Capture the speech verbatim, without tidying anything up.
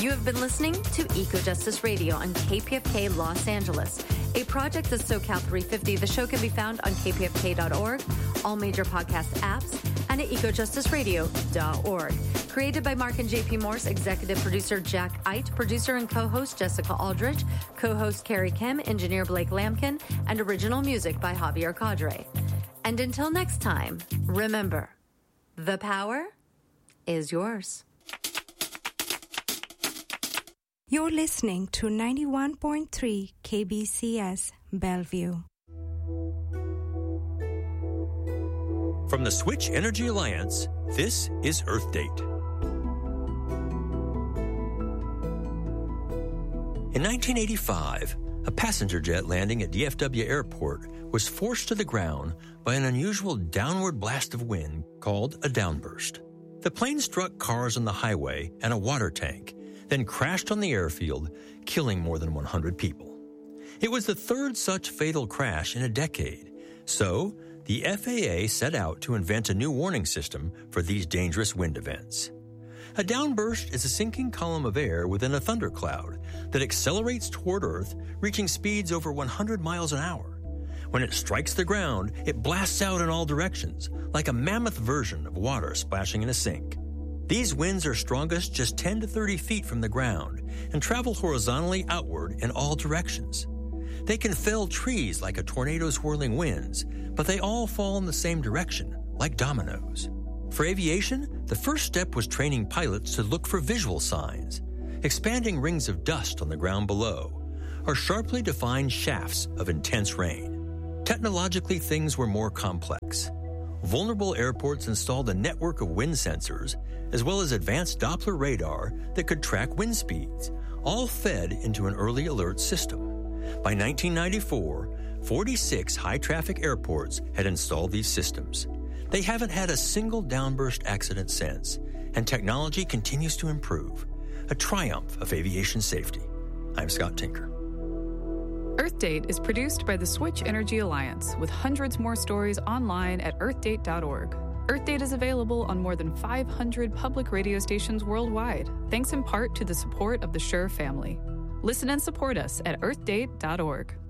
You have been listening to Eco Justice Radio on K P F K Los Angeles, a project of SoCal three fifty. The show can be found on k p f k dot org, all major podcast apps, and at eco justice radio dot org. Created by Mark and J P Morse, executive producer Jack Ite, producer and co-host Jessica Aldridge, co-host Carrie Kim, engineer Blake Lampkin, and original music by Javier Cadre. And until next time, remember, the power is yours. You're listening to ninety-one point three K B C S Bellevue. From the Switch Energy Alliance, this is Earth Date. In nineteen eighty-five, a passenger jet landing at D F W Airport was forced to the ground by an unusual downward blast of wind called a downburst. The plane struck cars on the highway and a water tank, then crashed on the airfield, killing more than one hundred people. It was the third such fatal crash in a decade, so the F A A set out to invent a new warning system for these dangerous wind events. A downburst is a sinking column of air within a thundercloud that accelerates toward Earth, reaching speeds over one hundred miles an hour. When it strikes the ground, it blasts out in all directions, like a mammoth version of water splashing in a sink. These winds are strongest just ten to thirty feet from the ground and travel horizontally outward in all directions. They can fell trees like a tornado's whirling winds, but they all fall in the same direction, like dominoes. For aviation, the first step was training pilots to look for visual signs, expanding rings of dust on the ground below, or sharply defined shafts of intense rain. Technologically, things were more complex. Vulnerable airports installed a network of wind sensors, as well as advanced Doppler radar that could track wind speeds, all fed into an early alert system. By nineteen ninety-four, forty-six high-traffic airports had installed these systems. They haven't had a single downburst accident since, and technology continues to improve. A triumph of aviation safety. I'm Scott Tinker. Earth Date is produced by the Switch Energy Alliance, with hundreds more stories online at earth date dot org. Earth Date is available on more than five hundred public radio stations worldwide, thanks in part to the support of the Shure family. Listen and support us at earth date dot org.